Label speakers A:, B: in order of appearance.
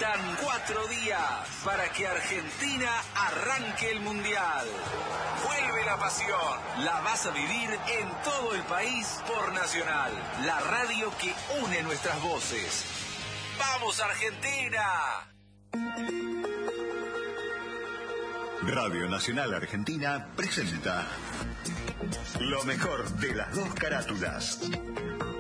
A: Faltan 4 días para que Argentina arranque el Mundial. Vuelve la pasión. La vas a vivir en todo el país por Nacional, la radio que une nuestras voces. ¡Vamos, Argentina!
B: Radio Nacional Argentina presenta lo mejor de las dos carátulas.